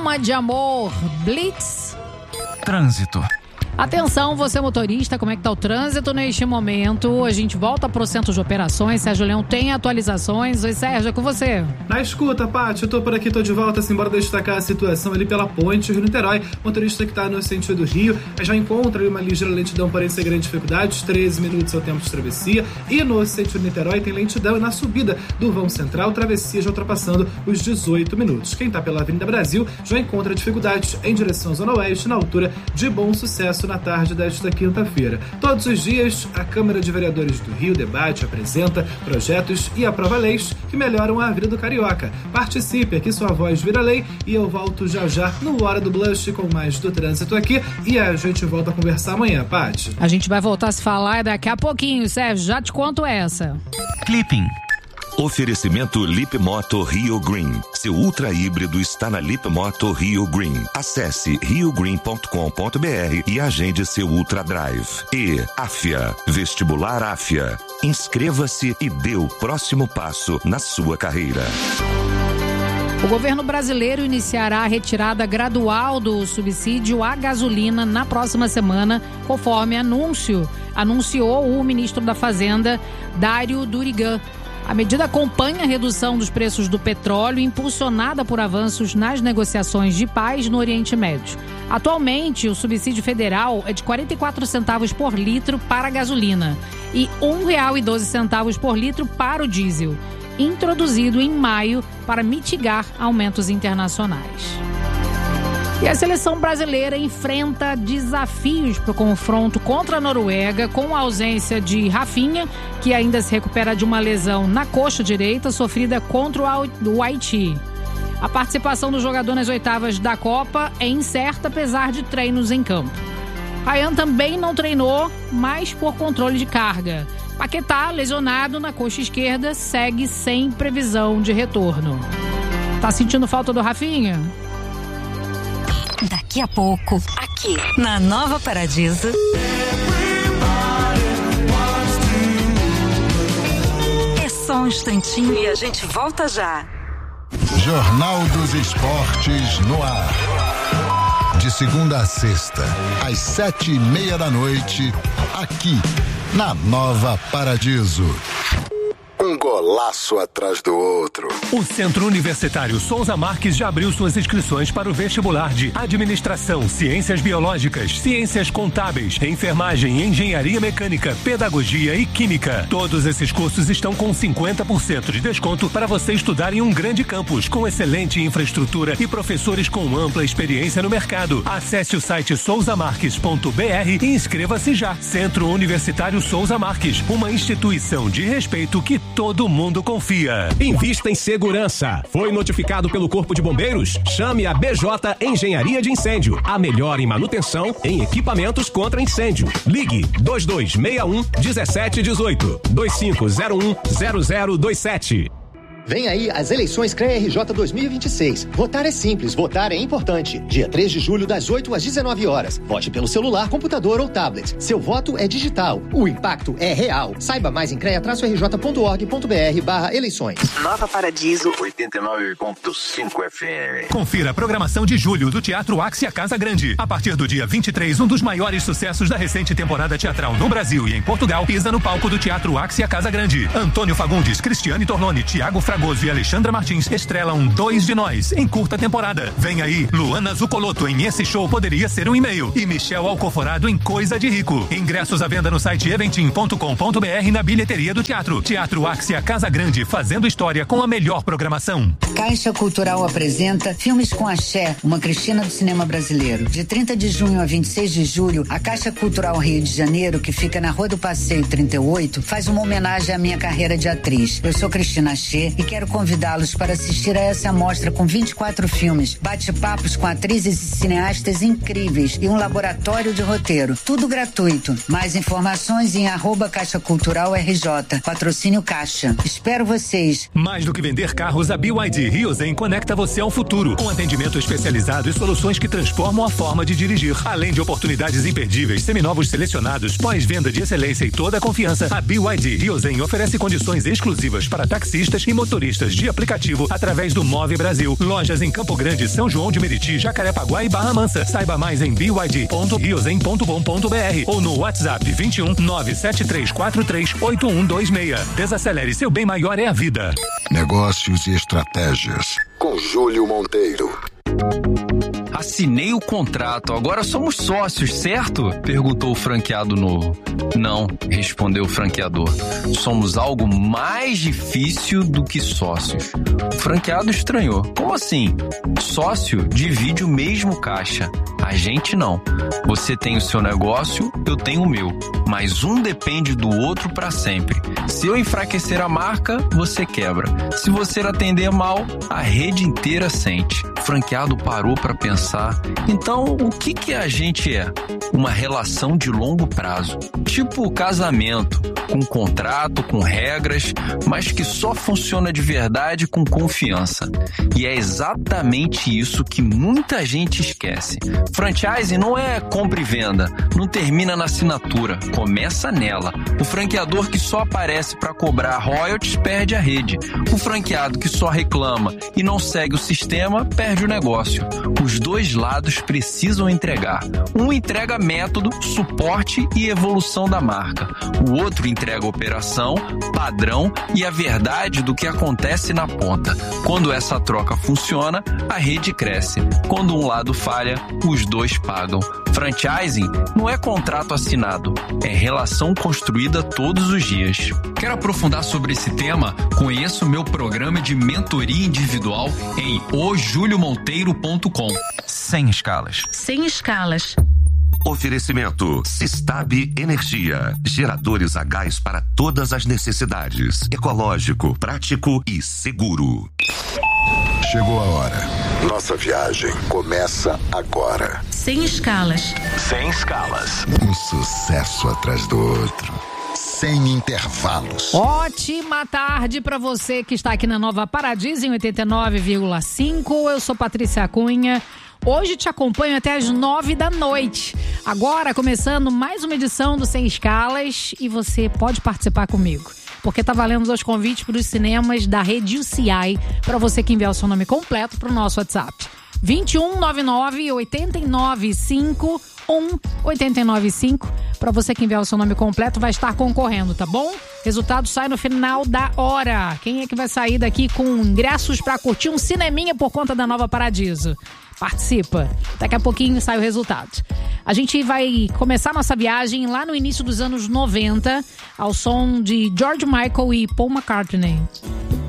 Alma de Amor, Blitz. Trânsito. Atenção, você motorista, como é que tá o trânsito neste momento? A gente volta pro centro de operações. Sérgio Leão tem atualizações. Oi, Sérgio, é com você. Na escuta, Paty, eu tô por aqui, tô de volta, assim, bora destacar a situação ali pela ponte Rio-Niterói. Motorista que tá no sentido Rio, já encontra ali uma ligeira lentidão, porém sem grande dificuldade, 13 minutos é o tempo de travessia. E no sentido Niterói tem lentidão e na subida do vão central, travessia já ultrapassando os 18 minutos. Quem tá pela Avenida Brasil já encontra dificuldades em direção à Zona Oeste, na altura de Bom Sucesso, na tarde desta quinta-feira. Todos os dias, a Câmara de Vereadores do Rio debate, apresenta projetos e aprova leis que melhoram a vida do carioca. Participe, aqui sua voz vira lei e eu volto já no Hora do Blush com mais do trânsito aqui e a gente volta a conversar amanhã, Paty. A gente vai voltar a se falar daqui a pouquinho, Sérgio, já te conto essa. Clipping. Oferecimento Lip Moto Rio Green. Seu ultra híbrido está na Lip Moto Rio Green. Acesse riogreen.com.br e agende seu Ultra Drive. E Afia, Vestibular Afia. Inscreva-se e dê o próximo passo na sua carreira. O governo brasileiro iniciará a retirada gradual do subsídio à gasolina na próxima semana, conforme anunciou o ministro da Fazenda, Dário Durigan. A medida acompanha a redução dos preços do petróleo, impulsionada por avanços nas negociações de paz no Oriente Médio. Atualmente, o subsídio federal é de 44 centavos por litro para a gasolina e R$ 1,12 por litro para o diesel, introduzido em maio para mitigar aumentos internacionais. E a seleção brasileira enfrenta desafios para o confronto contra a Noruega, com a ausência de Rafinha, que ainda se recupera de uma lesão na coxa direita sofrida contra o Haiti. A participação do jogador nas oitavas da Copa é incerta, apesar de treinos em campo. Ryan também não treinou, mas por controle de carga. Paquetá, lesionado na coxa esquerda, segue sem previsão de retorno. Tá sentindo falta do Rafinha? Daqui a pouco, aqui na Nova Paradiso. É só um instantinho e a gente volta já. Jornal dos Esportes no ar. De segunda a sexta, às 7:30 aqui na Nova Paradiso. Um golaço atrás do outro. O Centro Universitário Souza Marques já abriu suas inscrições para o vestibular de Administração, Ciências Biológicas, Ciências Contábeis, Enfermagem, Engenharia Mecânica, Pedagogia e Química. Todos esses cursos estão com 50% de desconto para você estudar em um grande campus, com excelente infraestrutura e professores com ampla experiência no mercado. Acesse o site souzamarques.br e inscreva-se já. Centro Universitário Souza Marques, uma instituição de respeito que todo mundo confia. Invista em segurança. Foi notificado pelo Corpo de Bombeiros? Chame a BJ Engenharia de Incêndio. A melhor em manutenção em equipamentos contra incêndio. Ligue 2261-1718. 2501-0027. Vem aí as eleições CREA-RJ 2026. Votar é simples, votar é importante. Dia 3 de julho, das 8 às 19 horas. Vote pelo celular, computador ou tablet. Seu voto é digital. O impacto é real. Saiba mais em crea-rj.org.br/eleições. Nova Paradiso 89.5 FM. Confira a programação de julho do Teatro Axia Casa Grande. A partir do dia 23, um dos maiores sucessos da recente temporada teatral no Brasil e em Portugal pisa no palco do Teatro Axia Casa Grande. Antônio Fagundes, Cristiane Torloni, Thiago Fragoso e Alexandra Martins estrelam Dois de Nós em curta temporada. Vem aí Luana Zucoloto em Esse Show Poderia Ser um E-mail e Michel Alcoforado em Coisa de Rico. Ingressos à venda no site eventim.com.br e na bilheteria do teatro. Teatro Axia Casa Grande, fazendo história com a melhor programação. Caixa Cultural apresenta Filmes com Axé, uma Cristina do cinema brasileiro. De 30 de junho a 26 de julho, a Caixa Cultural Rio de Janeiro, que fica na Rua do Passeio 38, faz uma homenagem à minha carreira de atriz. Eu sou Cristina Axé e quero convidá-los para assistir a essa amostra com 24 filmes, bate-papos com atrizes e cineastas incríveis e um laboratório de roteiro. Tudo gratuito. Mais informações em @Caixa Cultural RJ. Patrocínio Caixa. Espero vocês. Mais do que vender carros, a BYD Rio Zen conecta você ao futuro, com atendimento especializado e soluções que transformam a forma de dirigir. Além de oportunidades imperdíveis, seminovos selecionados, pós-venda de excelência e toda a confiança, a BYD Rio Zen oferece condições exclusivas para taxistas e motoristas motoristas de aplicativo através do Move Brasil. Lojas em Campo Grande, São João de Meriti, Jacarepaguá e Barra Mansa. Saiba mais em byd.riosen.com.br ou no WhatsApp 21 97343 8126. Desacelere, seu bem maior é a vida. Negócios e estratégias com Júlio Monteiro. Assinei o contrato, agora somos sócios, certo? Perguntou o franqueado novo. Não, respondeu o franqueador. Somos algo mais difícil do que sócios. O franqueado estranhou. Como assim? Sócio divide o mesmo caixa. A gente não. Você tem o seu negócio, eu tenho o meu. Mas um depende do outro para sempre. Se eu enfraquecer a marca, você quebra. Se você atender mal, a rede inteira sente. O franqueado parou para pensar. Então, o que a gente é? Uma relação de longo prazo. Tipo casamento, com contrato, com regras, mas que só funciona de verdade com confiança. E é exatamente isso que muita gente esquece. Franchising não é compra e venda, não termina na assinatura, começa nela. O franqueador que só aparece para cobrar royalties perde a rede. O franqueado que só reclama e não segue o sistema perde o negócio. Os dois lados precisam entregar. Um entrega método, suporte e evolução da marca. O outro entrega operação, padrão e a verdade do que acontece na ponta. Quando essa troca funciona, a rede cresce. Quando um lado falha, os dois pagam. Franchising não é contrato assinado, é relação construída todos os dias. Quer aprofundar sobre esse tema? Conheça o meu programa de mentoria individual em ojuliomonteiro.com. Sem escalas. Sem escalas. Oferecimento Sistab Energia. Geradores a gás para todas as necessidades. Ecológico, prático e seguro. Chegou a hora. Nossa viagem começa agora. Sem escalas. Sem escalas. Um sucesso atrás do outro. Sem intervalos. Ótima tarde para você que está aqui na Nova Paradiso em 89,5. Eu sou Patrícia Cunha. Hoje te acompanho até as 9 da noite. Agora começando mais uma edição do Sem Escalas e você pode participar comigo. Porque tá valendo 2 convites para os cinemas da rede UCI para você que enviar o seu nome completo para o nosso WhatsApp. 2199 895 895. Para você que enviar o seu nome completo vai estar concorrendo, tá bom? Resultado sai no final da hora. Quem é que vai sair daqui com ingressos para curtir um cineminha por conta da Nova Paradiso? Participa. Daqui a pouquinho sai o resultado. A gente vai começar nossa viagem lá no início dos anos 90 ao som de George Michael e Paul McCartney.